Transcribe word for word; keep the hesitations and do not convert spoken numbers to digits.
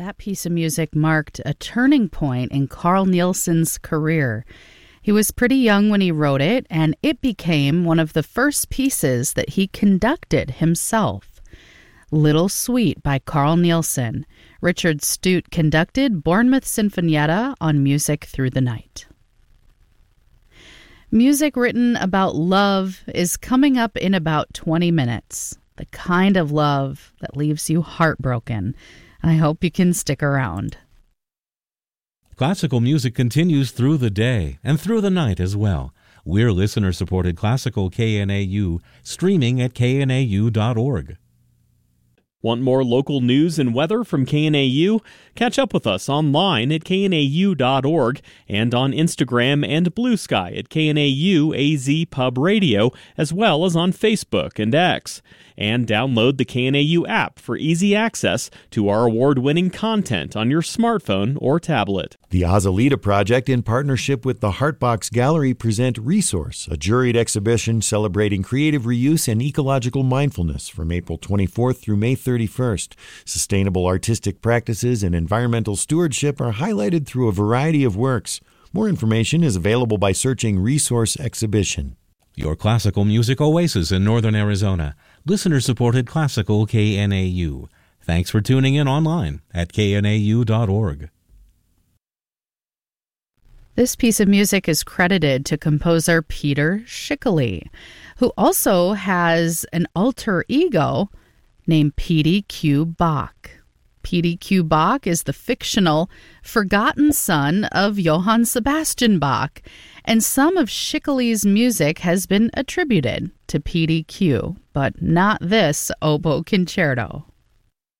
That piece of music marked a turning point in Carl Nielsen's career. He was pretty young when he wrote it, and it became one of the first pieces that he conducted himself. Little Sweet by Carl Nielsen. Richard Stute conducted Bournemouth Sinfonietta on Music Through the Night. Music written about love is coming up in about twenty minutes. The kind of love that leaves you heartbroken. I hope you can stick around. Classical music continues through the day and through the night as well. We're listener-supported Classical K N A U, streaming at K N A U dot org. Want more local news and weather from K N A U? Catch up with us online at K N A U dot org and on Instagram and Blue Sky at K N A U A Z Pub Radio, as well as on Facebook and X. And download the K N A U app for easy access to our award-winning content on your smartphone or tablet. The Azalea Project, in partnership with the Heartbox Gallery, present Resource, a juried exhibition celebrating creative reuse and ecological mindfulness from April twenty-fourth through May thirty-first. Sustainable artistic practices and environmental stewardship are highlighted through a variety of works. More information is available by searching Resource Exhibition. Your classical music oasis in northern Arizona. Listener-supported Classical K N A U. Thanks for tuning in online at K N A U dot org. This piece of music is credited to composer Peter Schickele, who also has an alter ego named Petey Q. Bach. Petey Q. Bach is the fictional, forgotten son of Johann Sebastian Bach, and some of Schickele's music has been attributed to Petey Q, but not this oboe concerto.